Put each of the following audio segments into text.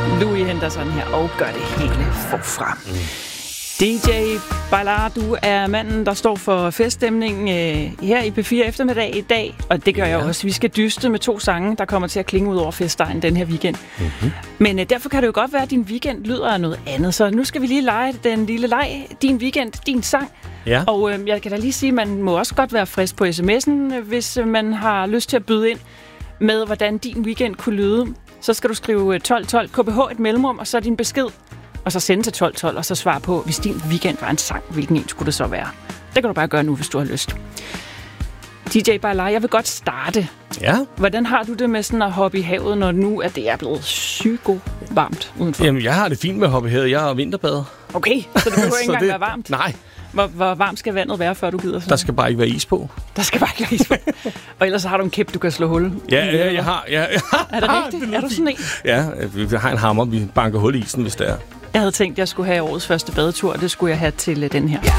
Louis henter sådan her og gør det hele forfra. DJ Ballard, du er manden, der står for feststemningen her i P4 eftermiddag i dag, og det gør jeg også. Vi skal dyste med 2 sange, der kommer til at klinge ud over festdagen den her weekend. Mm-hmm. Men derfor kan det jo godt være, at din weekend lyder af noget andet, så nu skal vi lige lege den lille leg. Din weekend, din sang. Ja. Og jeg kan da lige sige, at man må også godt være frisk på sms'en, hvis man har lyst til at byde ind med, hvordan din weekend kunne lyde. Så skal du skrive 1212 KBH et mellemrum, og så din besked. Og så sende til 1212, og så svare på, hvis din weekend var en sang, hvilken en skulle det så være. Det kan du bare gøre nu, hvis du har lyst. DJ Ballard, jeg vil godt starte. Ja. Hvordan har du det med sådan at hoppe i havet, når nu at det er blevet psyko varmt udenfor? Jamen, jeg har det fint med at hoppe i havet. Jeg er vinterbader. Okay, så det behøver ikke engang være varmt? Nej. Hvor varmt skal vandet være, før du gider sådan? Der skal bare ikke være is på. Der skal bare ikke være is på. Og ellers så har du en kæp, du kan slå hul. Ja, jeg har. Ja. Er det rigtigt? Er du sådan en? Ja, vi har en hammer, vi banker hul i isen, hvis det er. Jeg havde tænkt, at jeg skulle have årets første badetur, og det skulle jeg have til den her.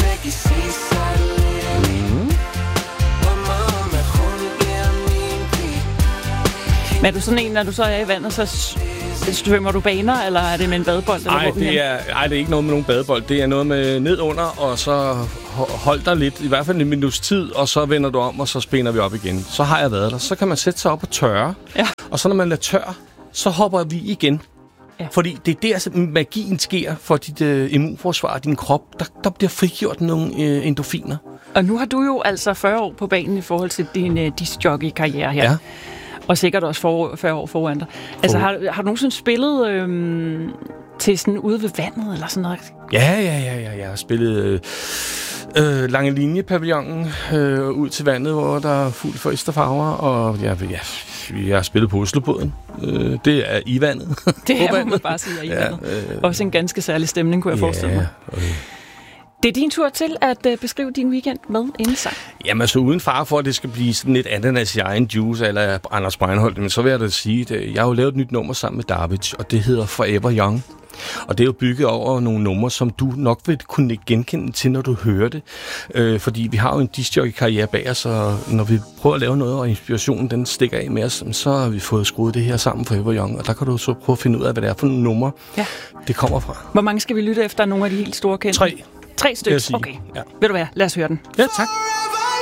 Men er du sådan en, når du så er i vandet, så svømmer du baner, eller er det med en badebold? Nej, det er ikke noget med nogen badebold. Det er noget med ned under, og så hold dig lidt, i hvert fald en minuts tid, og så vender du om, og så spænder vi op igen. Så har jeg været der. Så kan man sætte sig op og tørre. Ja. Og så når man lader tør, så hopper vi igen. Ja. Fordi det er der, magien sker for dit immunforsvar, din krop. Der bliver frigjort nogle endorfiner. Og nu har du jo altså 40 år på banen i forhold til din discjockey-karriere her. Ja. Og sikkert også 40 år foran dig. Altså, har du nogensinde spillet til sådan ude ved vandet, eller sådan noget? Ja. Jeg har spillet lange linjepavillonen ud til vandet, hvor der er fuld for Østerfarver, og jeg har spillet på Oslobåden. Det er i vandet. Det er, må man bare sige, i vandet. Også en ganske særlig stemning, kunne jeg forestille mig. Det er din tur til at beskrive din weekend med en sang. Jamen så uden fare for, at det skal blive sådan lidt ananas i egen juice, eller Anders Breinholt, men så vil jeg da sige, at jeg har jo lavet et nyt nummer sammen med David, og det hedder Forever Young. Og det er jo bygget over nogle numre, som du nok vil kunne genkende til, når du hører det. Fordi vi har jo en discjockey-karriere bag os, og når vi prøver at lave noget, og inspirationen den stikker af med os, så har vi fået skruet det her sammen Forever Young. Og der kan du så prøve at finde ud af, hvad det er for nogle numre, det kommer fra. Hvor mange skal vi lytte efter nogle af de helt store kendte? 3. 3 stykker? Okay. Ja. Ved du hvad? Lad os høre den. Ja, tak.